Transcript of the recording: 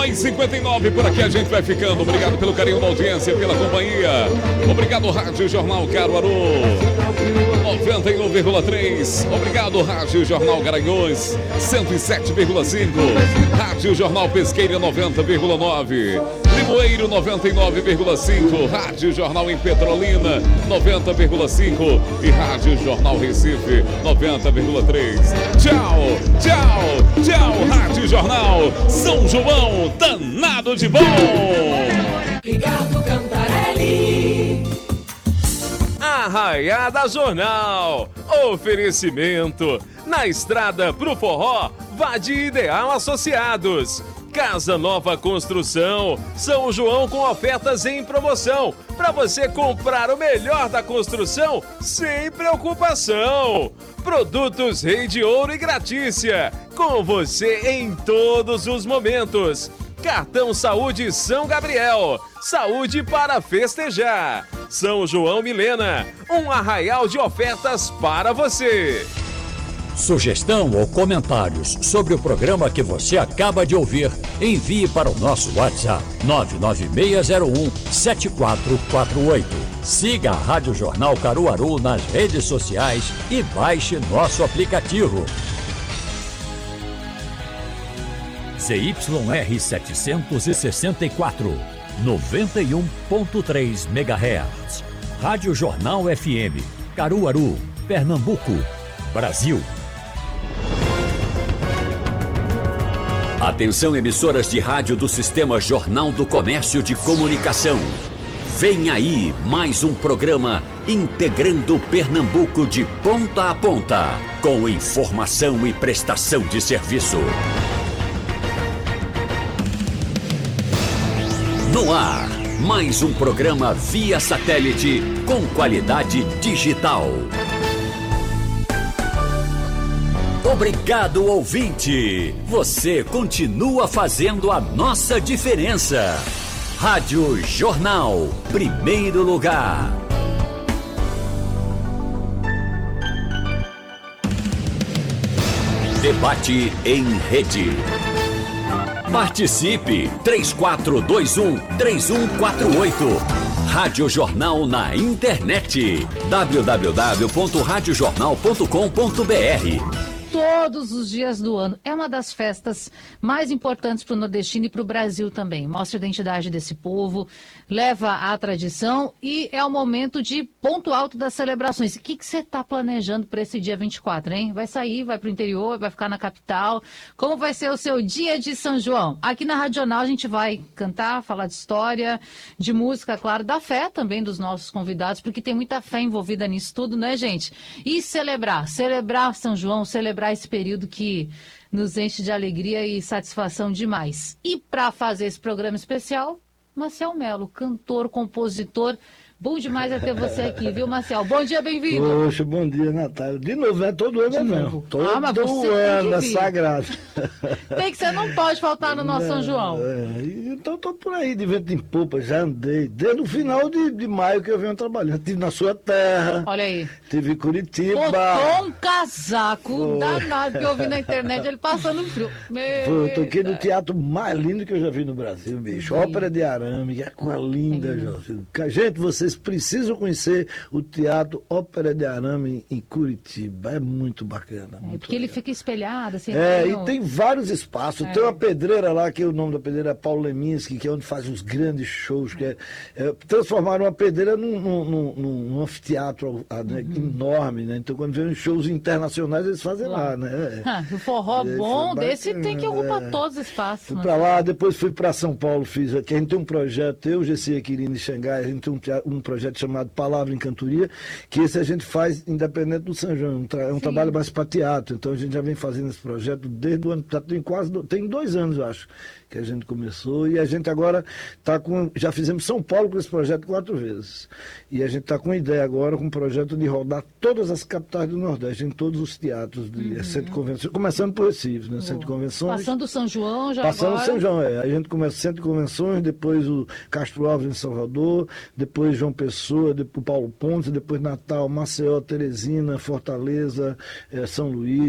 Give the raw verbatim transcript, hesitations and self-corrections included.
Mais cinquenta e nove, por aqui a gente vai ficando. Obrigado pelo carinho da audiência, pela companhia. Obrigado, Rádio Jornal Caruaru noventa e um vírgula três. Obrigado, Rádio Jornal Garanhuns cento e sete vírgula cinco. Rádio Jornal Pesqueira noventa vírgula nove. Limoeiro noventa e nove vírgula cinco. Rádio Jornal em Petrolina noventa vírgula cinco. E Rádio Jornal Recife noventa vírgula três. Tchau, tchau, tchau, Rádio Jornal São João, danado de bom. Ricardo Cantarelli. Arraiada Jornal, oferecimento, na estrada pro forró, vá de Ideal Associados. Casa Nova Construção, São João com ofertas em promoção, para você comprar o melhor da construção sem preocupação. Produtos Rei de Ouro e Gratícia, com você em todos os momentos. Cartão Saúde São Gabriel, saúde para festejar. São João Milena, um arraial de ofertas para você. Sugestão ou comentários sobre o programa que você acaba de ouvir, envie para o nosso WhatsApp nove nove seis zero um sete quatro quatro oito. Siga a Rádio Jornal Caruaru nas redes sociais e baixe nosso aplicativo. Z Y R setecentos e sessenta e quatro, noventa e um ponto três megahertz. Rádio Jornal F M, Caruaru, Pernambuco, Brasil. Atenção, emissoras de rádio do Sistema Jornal do Comércio de Comunicação. Vem aí mais um programa integrando Pernambuco de ponta a ponta, com informação e prestação de serviço. No ar, mais um programa via satélite com qualidade digital. Obrigado, ouvinte! Você continua fazendo a nossa diferença. Rádio Jornal, primeiro lugar. Debate em rede. Participe! três quatro dois um, três um quatro oito. Rádio Jornal na internet. w w w ponto rádio jornal ponto com ponto b r. Todos os dias do ano. É uma das festas mais importantes para o nordestino e para o Brasil também. Mostra a identidade desse povo, leva à tradição e é o momento de ponto alto das celebrações. O que você está planejando para esse dia vinte e quatro, hein? Vai sair, vai para o interior, vai ficar na capital? Como vai ser o seu dia de São João? Aqui na Rádio Jornal a gente vai cantar, falar de história, de música, claro, da fé também dos nossos convidados, porque tem muita fé envolvida nisso tudo, né, gente? E celebrar, celebrar São João, celebrar esse período que nos enche de alegria e satisfação demais. E para fazer esse programa especial, Marcel Melo, cantor, compositor. Bom demais é ter você aqui, viu, Marcel? Bom dia, bem-vindo. Poxa, bom dia, Natália. De novo, é todo ano, não. Todo ah, mas você ano é sagrado. Tem que ser, não pode faltar no nosso São João. É, então estou por aí, de vento em popa, já andei. Desde o final de, de maio que eu venho trabalhando. Estive na sua terra. Olha aí. Estive em Curitiba. Botou um casaco Pô. danado que eu vi na internet, ele passando frio. Pô, eu toquei no teatro mais lindo que eu já vi no Brasil, bicho. Ópera de Arame, que é uma linda, Jorge. Gente, vocês precisam conhecer o Teatro Ópera de Arame em Curitiba. É muito bacana. É, muito porque legal. Ele fica espelhado, assim. É, tem um... e tem vários espaços. É. Tem uma pedreira lá, que o nome da pedreira é Paulo Leminski, que é onde faz os grandes shows. Que é, é, transformaram uma pedreira num, num, num, num anfiteatro né, uhum. enorme, né? Então, quando vem shows internacionais, eles fazem lá, lá né? Ah, o forró é, bom desse tem que ocupar é. todos os espaços. Fui pra lá, depois fui pra São Paulo, fiz aqui. A gente tem um projeto, eu, G C Aquilino e Xangai, a gente tem um, teatro, um projeto chamado Palavra em Cantoria, que esse a gente faz independente do São João. É um Sim. trabalho mais para teatro. Então a gente já vem fazendo esse projeto desde o ano, já tem quase, tem dois anos, eu acho, que a gente começou. E a gente agora está com, já fizemos São Paulo com esse projeto quatro vezes. E a gente está com ideia agora, com um projeto de rodar todas as capitais do Nordeste, em todos os teatros, de uhum. centro de convenções, começando por Recife, né? Centro de convenções. Passando o São João já Passando agora. São João, é. A gente começa centro de convenções, depois o Castro Alves em Salvador, depois João Pessoa, depois Paulo Pontes, depois Natal, Maceió, Teresina, Fortaleza, é, São Luís.